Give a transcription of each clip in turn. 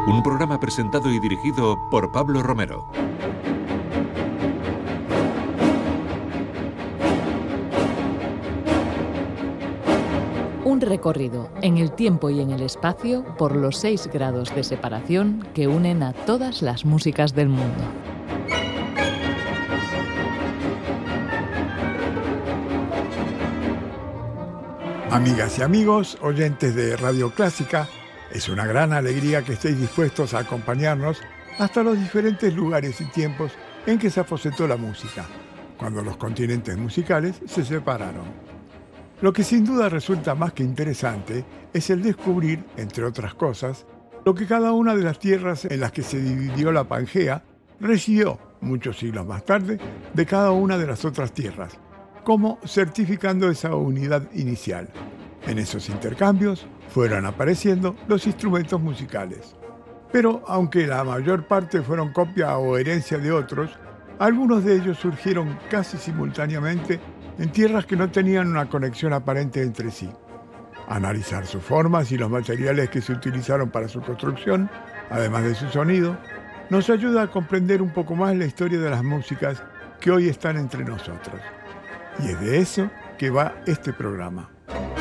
Un programa presentado y dirigido por Pablo Romero. Un recorrido en el tiempo y en el espacio por los 6 grados de separación que unen a todas las músicas del mundo. Amigas y amigos, oyentes de Radio Clásica, es una gran alegría que estéis dispuestos a acompañarnos hasta los diferentes lugares y tiempos en que se aposentó la música, cuando los continentes musicales se separaron. Lo que sin duda resulta más que interesante es el descubrir, entre otras cosas, lo que cada una de las tierras en las que se dividió la Pangea recibió, muchos siglos más tarde, de cada una de las otras tierras, como certificando esa unidad inicial. En esos intercambios fueron apareciendo los instrumentos musicales. Pero aunque la mayor parte fueron copia o herencia de otros, algunos de ellos surgieron casi simultáneamente en tierras que no tenían una conexión aparente entre sí. Analizar sus formas y los materiales que se utilizaron para su construcción, además de su sonido, nos ayuda a comprender un poco más la historia de las músicas que hoy están entre nosotros. Y es de eso que va este programa.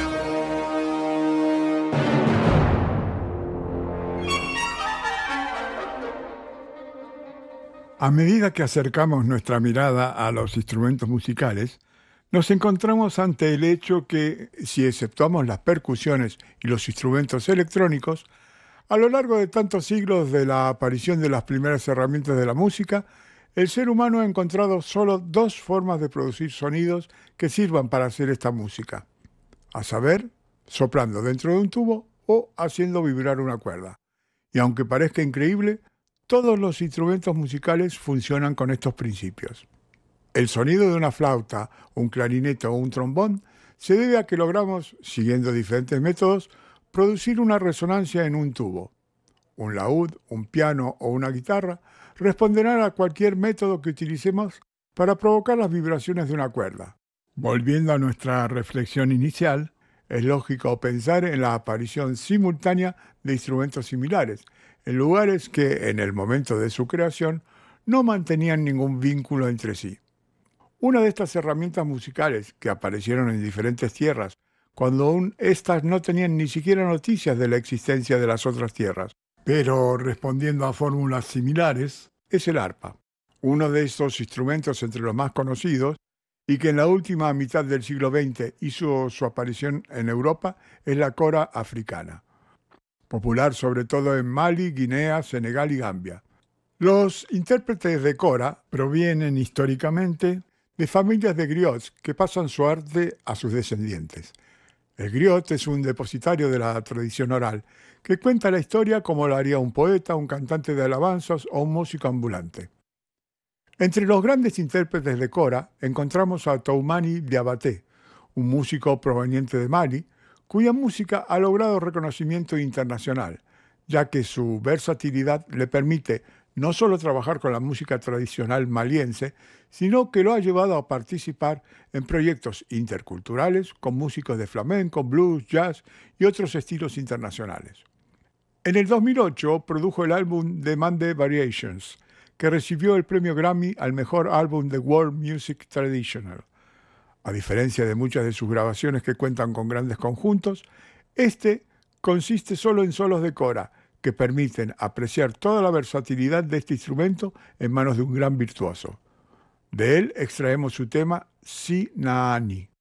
A medida que acercamos nuestra mirada a los instrumentos musicales, nos encontramos ante el hecho que, si exceptuamos las percusiones y los instrumentos electrónicos, a lo largo de tantos siglos de la aparición de las primeras herramientas de la música, el ser humano ha encontrado solo 2 formas de producir sonidos que sirvan para hacer esta música, a saber, soplando dentro de un tubo o haciendo vibrar una cuerda. Y aunque parezca increíble, todos los instrumentos musicales funcionan con estos principios. El sonido de una flauta, un clarinete o un trombón se debe a que logramos, siguiendo diferentes métodos, producir una resonancia en un tubo. Un laúd, un piano o una guitarra responderán a cualquier método que utilicemos para provocar las vibraciones de una cuerda. Volviendo a nuestra reflexión inicial, es lógico pensar en la aparición simultánea de instrumentos similares, en lugares que, en el momento de su creación, no mantenían ningún vínculo entre sí. Una de estas herramientas musicales que aparecieron en diferentes tierras, cuando aún éstas no tenían ni siquiera noticias de la existencia de las otras tierras, pero respondiendo a fórmulas similares, es el arpa. Uno de estos instrumentos entre los más conocidos y que en la última mitad del siglo XX hizo su aparición en Europa es la cora africana, popular sobre todo en Mali, Guinea, Senegal y Gambia. Los intérpretes de cora provienen históricamente de familias de griots que pasan su arte a sus descendientes. El griot es un depositario de la tradición oral que cuenta la historia como lo haría un poeta, un cantante de alabanzas o un músico ambulante. Entre los grandes intérpretes de cora encontramos a Toumani Diabaté, un músico proveniente de Mali, cuya música ha logrado reconocimiento internacional, ya que su versatilidad le permite no solo trabajar con la música tradicional maliense, sino que lo ha llevado a participar en proyectos interculturales con músicos de flamenco, blues, jazz y otros estilos internacionales. En el 2008 produjo el álbum The Mande Variations, que recibió el premio Grammy al mejor álbum de World Music Traditional. A diferencia de muchas de sus grabaciones que cuentan con grandes conjuntos, este consiste solo en solos de cora, que permiten apreciar toda la versatilidad de este instrumento en manos de un gran virtuoso. De él extraemos su tema Si Naani.